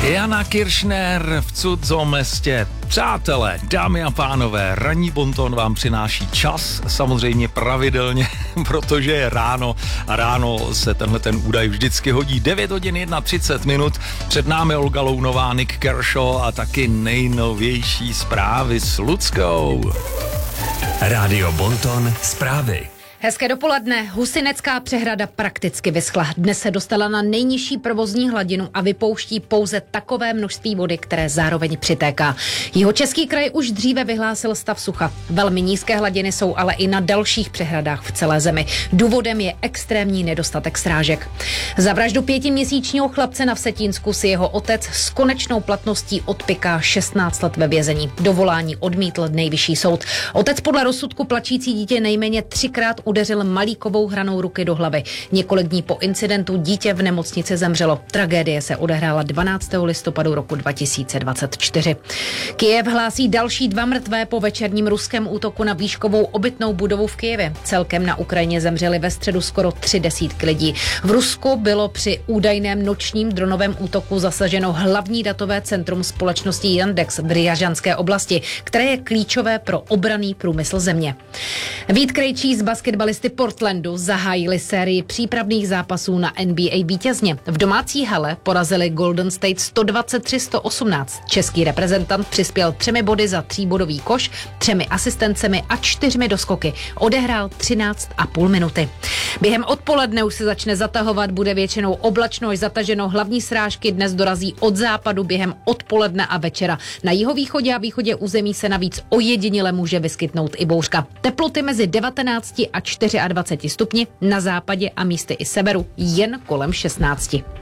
Jana Kiršner v cudzom městě. Přátelé, dámy a pánové, ranní bonton vám přináší čas, samozřejmě pravidelně, protože je ráno a ráno se tenhle ten údaj vždycky hodí. 9 hodin 31 minut, před námi Olga Lounová, Nick Kershaw a taky nejnovější zprávy s Luckou. Rádio Bonton zprávy. Hezké dopoledne. Husinecká přehrada prakticky vyschla. Dnes se dostala na nejnižší provozní hladinu a vypouští pouze takové množství vody, které zároveň přitéká. Jihočeský kraj už dříve vyhlásil stav sucha. Velmi nízké hladiny jsou ale i na dalších přehradách v celé zemi. Důvodem je extrémní nedostatek srážek. Za vraždu 5měsíčního chlapce na Vsetínsku si jeho otec s konečnou platností odpiká 16 let ve vězení. Dovolání odmítl nejvyšší soud. Otec podle rozsudku plačící dítě nejméně 3krát udeřil malíkovou hranou ruky do hlavy. Několik dní po incidentu dítě v nemocnici zemřelo. Tragédie se odehrála 12. listopadu roku 2024. Kyjev hlásí další 2 mrtvé po večerním ruském útoku na výškovou obytnou budovu v Kyjevě. Celkem na Ukrajině zemřeli ve středu skoro 30 lidí. V Rusku bylo při údajném nočním dronovém útoku zasaženo hlavní datové centrum společnosti Yandex v Rjažanské oblasti, které je klíčové pro obranný průmysl země. Vít Krejčí z basketbalisty Portlandu zahájili sérii přípravných zápasů na NBA vítězně. V domácí hale porazili Golden State 123-118. Český reprezentant přispěl 3 body za 3bodový koš, 3 asistencemi a 4 doskoky. Odehrál 13,5 minuty. Během odpoledne už se začne zatahovat, bude většinou oblačno až zataženo. Hlavní srážky dnes dorazí od západu během odpoledne a večera. Na jihovýchodě a východě území se navíc ojediněle může vyskytnout i bouřka. Teploty mezi 19 a 24 stupni, na západě a místy i severu jen kolem 16.